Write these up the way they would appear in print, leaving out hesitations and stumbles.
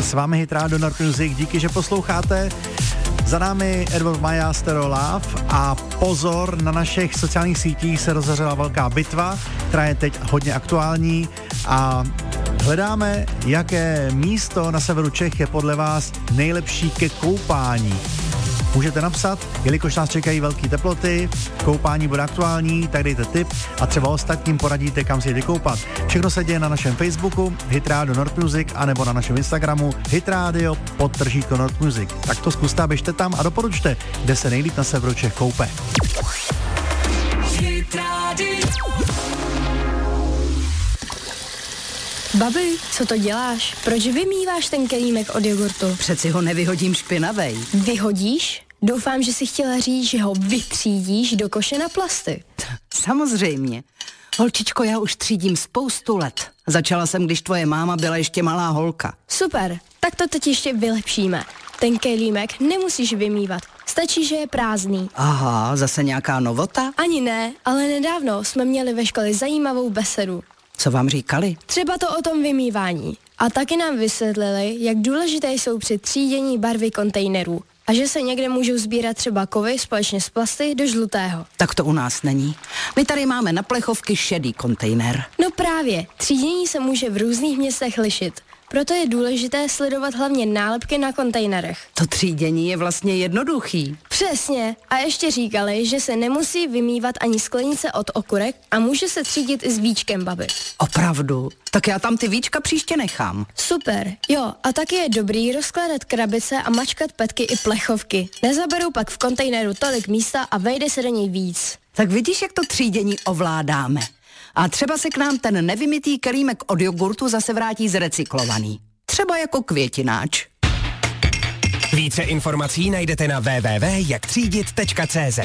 S vámi Hit Radio North Music, díky, že posloucháte. Za námi Edward Maja, Stereo Love a pozor, na našich sociálních sítích se rozhořela velká bitva, která je teď hodně aktuální a hledáme, jaké místo na severu Čech je podle vás nejlepší ke koupání. Můžete napsat, jelikož nás čekají velké teploty, koupání bude aktuální, tak dejte tip a třeba ostatním poradíte, kam si jde koupat. Všechno se děje na našem Facebooku Hit Radio North Music anebo na našem Instagramu Hit Radio _ North Music. Tak to zkuste, běžte tam a doporučte, kde se nejlíp na severu Čech koupe. Babi, co to děláš? Proč vymýváš ten kelímek od jogurtu? Přeci ho nevyhodím špinavej. Vyhodíš? Doufám, že si chtěla říct, že ho vytřídíš do koše na plasty. Samozřejmě. Holčičko, já už třídím spoustu let. Začala jsem, když tvoje máma byla ještě malá holka. Super, tak to teď ještě vylepšíme. Ten kelímek nemusíš vymývat. Stačí, že je prázdný. Aha, zase nějaká novota? Ani ne, ale nedávno jsme měli ve škole zajímavou besedu. Co vám říkali? Třeba to o tom vymývání. A taky nám vysvětlili, jak důležité jsou při třídění barvy kontejnerů. A že se někde můžou sbírat třeba kovy společně s plasty do žlutého. Tak to u nás není. My tady máme na plechovky šedý kontejner. No právě, třídění se může v různých městech lišit. Proto je důležité sledovat hlavně nálepky na kontejnerech. To třídění je vlastně jednoduchý. Přesně. A ještě říkali, že se nemusí vymývat ani sklenice od okurek a může se třídit i s víčkem, babi. Opravdu? Tak já tam ty víčka příště nechám. Super. Jo, a taky je dobrý rozkládat krabice a mačkat petky i plechovky. Nezaberou pak v kontejneru tolik místa a vejde se do něj víc. Tak vidíš, jak to třídění ovládáme. A třeba se k nám ten nevymytý kelímek od jogurtu zase vrátí zrecyklovaný. Třeba jako květináč. Více informací najdete na www.jaktřídit.cz.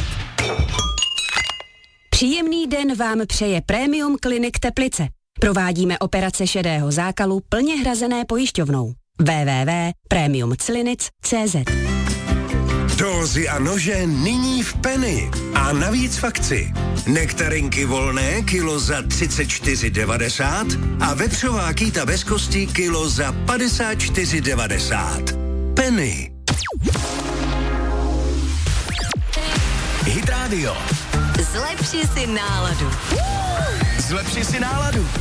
Příjemný den vám přeje Premium Clinic Teplice. Provádíme operace šedého zákalu plně hrazené pojišťovnou. www.premiumclinic.cz. Dózy a nože nyní v Penny. A navíc v akci. Nektarinky volné kilo za 34,90 a vepřová kýta bez kosti kilo za 54,90. Penny. Hit Radio. Zlepši si náladu. Zlepši si náladu.